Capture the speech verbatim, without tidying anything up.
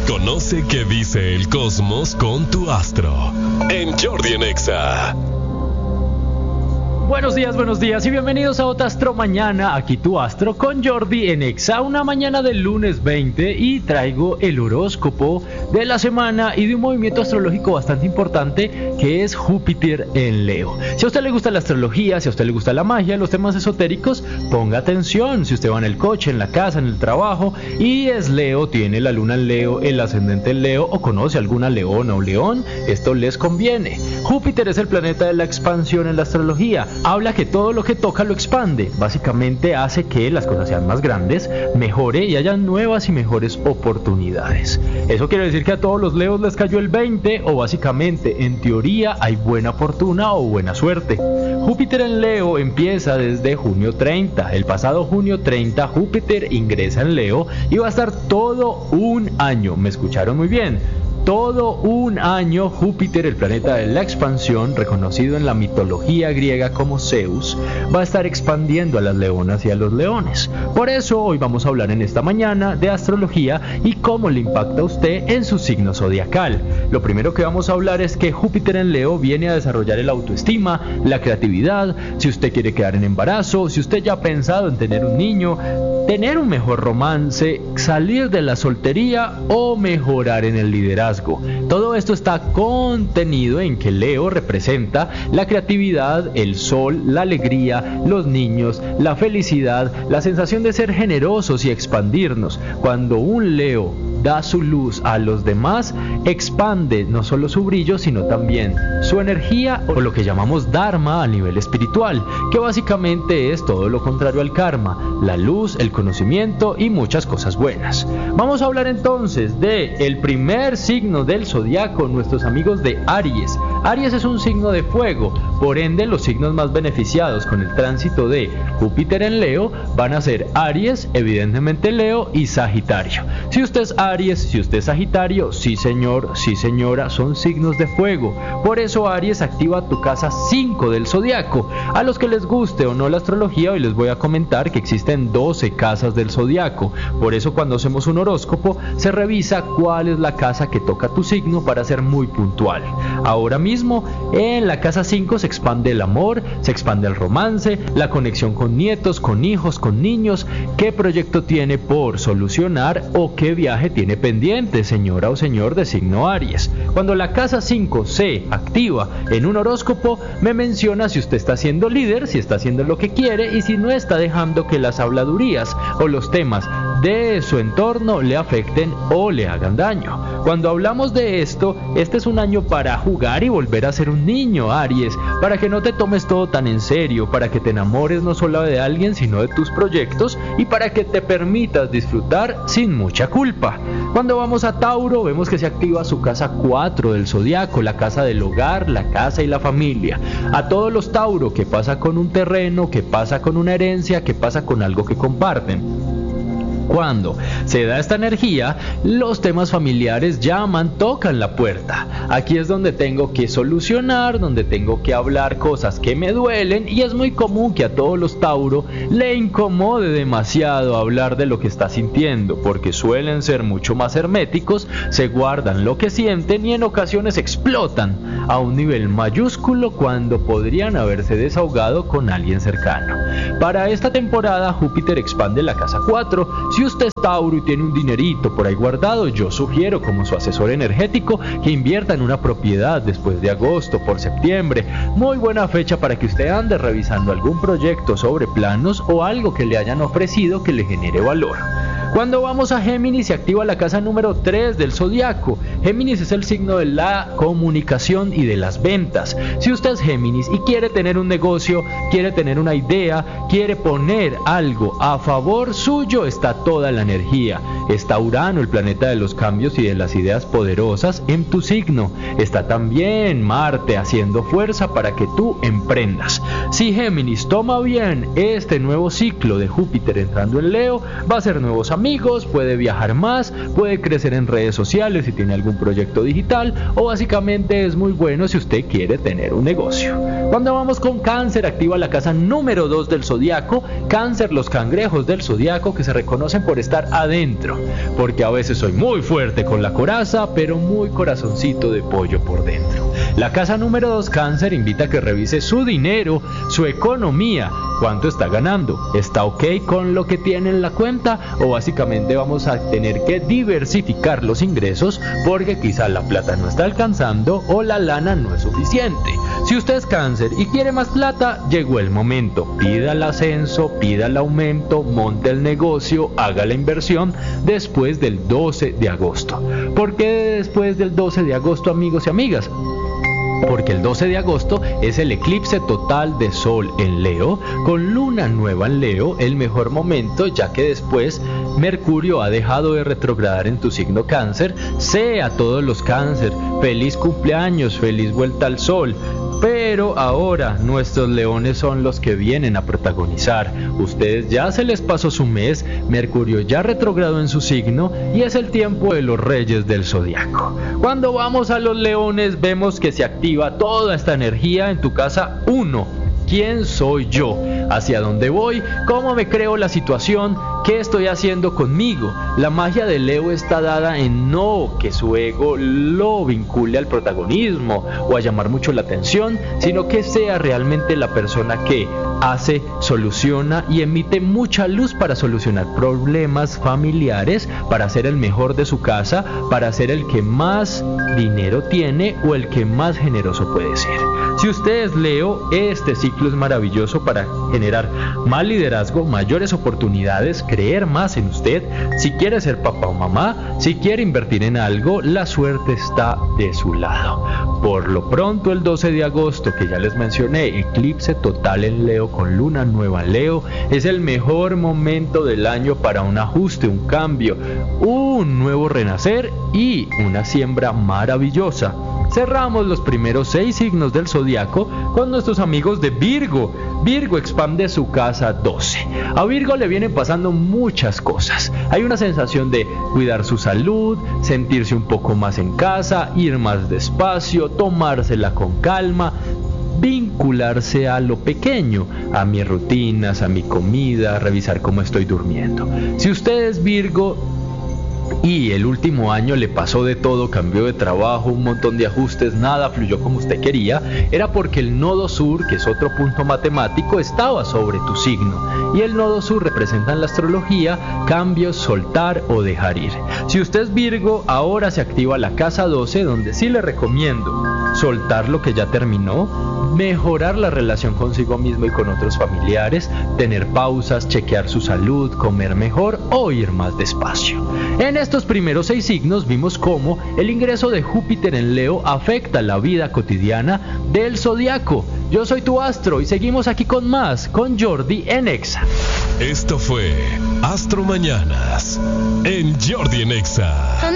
Conoce qué dice el cosmos con tu astro en Jordi en Exa. Buenos días, buenos días y bienvenidos a otra Astro Mañana, aquí tu astro con Jordi en Exa, una mañana del lunes veinte y traigo el horóscopo de la semana y de un movimiento astrológico bastante importante que es Júpiter en Leo. Si a usted le gusta la astrología, si a usted le gusta la magia, los temas esotéricos, ponga atención. Si usted va en el coche, en la casa, en el trabajo y es Leo, tiene la luna en Leo, el ascendente en Leo o conoce alguna leona o león, esto les conviene. Júpiter es el planeta de la expansión en la astrología. Habla que todo lo que toca lo expande, básicamente hace que las cosas sean más grandes, mejore y haya nuevas y mejores oportunidades. Eso quiere decir que a todos los leos les cayó el veinte o básicamente en teoría hay buena fortuna o buena suerte. Júpiter en Leo empieza desde junio treinta, el pasado junio treinta Júpiter ingresa en Leo y va a estar todo un año, ¿me escucharon muy bien? Todo un año Júpiter, el planeta de la expansión, reconocido en la mitología griega como Zeus, va a estar expandiendo a las leonas y a los leones. Por eso hoy vamos a hablar en esta mañana de astrología y cómo le impacta a usted en su signo zodiacal. Lo primero que vamos a hablar es que Júpiter en Leo viene a desarrollar el autoestima, la creatividad, si usted quiere quedar en embarazo, si usted ya ha pensado en tener un niño, tener un mejor romance, salir de la soltería o mejorar en el liderazgo. Todo esto está contenido en que Leo representa la creatividad, el sol, la alegría, los niños, la felicidad, la sensación de ser generosos y expandirnos. Cuando un Leo da su luz a los demás, expande no solo su brillo, sino también su energía o lo que llamamos dharma a nivel espiritual, que básicamente es todo lo contrario al karma, la luz, el conocimiento y muchas cosas buenas. Vamos a hablar entonces de el primer signo del zodiaco, nuestros amigos de Aries. Aries es un signo de fuego, por ende los signos más beneficiados con el tránsito de Júpiter en Leo van a ser Aries, evidentemente Leo y Sagitario. Si usted es Aries, si usted es Sagitario, sí señor, sí señora, son signos de fuego. Por eso Aries activa tu casa cinco del zodiaco. A los que les guste o no la astrología, hoy les voy a comentar que existen doce casas del zodiaco. Por eso cuando hacemos un horóscopo se revisa cuál es la casa que toca tu signo para ser muy puntual. Ahora mismo en la casa cinco se expande el amor, se expande el romance, la conexión con nietos, con hijos, con niños, qué proyecto tiene por solucionar o qué viaje tiene pendiente, señora o señor de signo Aries. Cuando la casa cinco se activa en un horóscopo, me menciona si usted está siendo líder, si está haciendo lo que quiere y si no está dejando que las habladurías o los temas de su entorno le afecten o le hagan daño. Cuando hablamos de esto, este es un año para jugar y volver a ser un niño, Aries, para que no te tomes todo tan en serio, para que te enamores no solo de alguien, sino de tus proyectos y para que te permitas disfrutar sin mucha culpa. Cuando vamos a Tauro, vemos que se activa su casa cuatro del zodiaco, la casa del hogar, la casa y la familia. A todos los Tauro, ¿qué pasa con un terreno? ¿Qué pasa con una herencia? ¿Qué pasa con algo que comparten? Cuando se da esta energía, los temas familiares llaman, tocan la puerta. Aquí es donde tengo que solucionar, donde tengo que hablar cosas que me duelen y es muy común que a todos los Tauro le incomode demasiado hablar de lo que está sintiendo, porque suelen ser mucho más herméticos, se guardan lo que sienten y en ocasiones explotan a un nivel mayúsculo cuando podrían haberse desahogado con alguien cercano. Para esta temporada Júpiter expande la casa cuatro. Si usted es Tauro y tiene un dinerito por ahí guardado, yo sugiero como su asesor energético que invierta en una propiedad después de agosto por septiembre. Muy buena fecha para que usted ande revisando algún proyecto sobre planos o algo que le hayan ofrecido que le genere valor. Cuando vamos a Géminis se activa la casa número tres del zodiaco. Géminis es el signo de la comunicación y de las ventas. Si usted es Géminis y quiere tener un negocio, quiere tener una idea, quiere poner algo a favor suyo, está toda la energía. Está Urano, el planeta de los cambios y de las ideas poderosas, en tu signo. Está también Marte haciendo fuerza para que tú emprendas. Si Géminis toma bien este nuevo ciclo de Júpiter entrando en Leo, va a ser nuevos amigos, puede viajar más, puede crecer en redes sociales si tiene algún proyecto digital o básicamente es muy bueno si usted quiere tener un negocio. Cuando vamos con Cáncer, activa la casa número dos del zodiaco. Cáncer, los cangrejos del zodiaco que se reconocen por estar adentro, porque a veces soy muy fuerte con la coraza, pero muy corazoncito de pollo por dentro. La casa número dos, Cáncer, invita a que revise su dinero, su economía, cuánto está ganando, está ok con lo que tiene en la cuenta, o básicamente vamos a tener que diversificar los ingresos porque quizá la plata no está alcanzando o la lana no es suficiente. Si usted es Cáncer y quiere más plata, llegó el momento. Pida el ascenso, pida el aumento, monte el negocio, haga la inversión después del doce de agosto. ¿Por qué después del doce de agosto, amigos y amigas? Porque el doce de agosto es el eclipse total de Sol en Leo, con luna nueva en Leo, el mejor momento, ya que después Mercurio ha dejado de retrogradar en tu signo Cáncer. Sea todos los Cáncer, feliz cumpleaños, feliz vuelta al sol. Pero ahora nuestros leones son los que vienen a protagonizar. Ustedes ya se les pasó su mes, Mercurio ya retrogradó en su signo y es el tiempo de los reyes del zodiaco. Cuando vamos a los leones vemos que se activa toda esta energía en tu casa uno. ¿Quién soy yo? ¿Hacia dónde voy? ¿Cómo me creo la situación? ¿Qué estoy haciendo conmigo? La magia de Leo está dada en no que su ego lo vincule al protagonismo o a llamar mucho la atención, sino que sea realmente la persona que hace, soluciona y emite mucha luz para solucionar problemas familiares, para ser el mejor de su casa, para ser el que más dinero tiene o el que más generoso puede ser. Si usted es Leo, este ciclo es maravilloso para generar más liderazgo, mayores oportunidades, creer más en usted. Si quiere ser papá o mamá, si quiere invertir en algo, la suerte está de su lado. Por lo pronto, el doce de agosto, que ya les mencioné, eclipse total en Leo con luna nueva en Leo, es el mejor momento del año para un ajuste, un cambio, un nuevo renacer y una siembra maravillosa. Cerramos los primeros seis signos del zodiaco con nuestros amigos de Virgo. Virgo expande su casa doce. A Virgo le vienen pasando muchas cosas. Hay una sensación de cuidar su salud, sentirse un poco más en casa, ir más despacio, tomársela con calma, vincularse a lo pequeño, a mis rutinas, a mi comida, revisar cómo estoy durmiendo. Si usted es Virgo y el último año le pasó de todo, cambió de trabajo, un montón de ajustes, nada fluyó como usted quería, era porque el nodo sur, que es otro punto matemático, estaba sobre tu signo. Y el nodo sur representa en la astrología cambios, soltar o dejar ir. Si usted es Virgo, ahora se activa la casa doce, donde sí le recomiendo soltar lo que ya terminó, mejorar la relación consigo mismo y con otros familiares, tener pausas, chequear su salud, comer mejor o ir más despacio. En estos primeros seis signos vimos cómo el ingreso de Júpiter en Leo afecta la vida cotidiana del zodiaco. Yo soy tu astro y seguimos aquí con más, con Jordi en Exa. Esto fue Astro Mañanas en Jordi en Exa.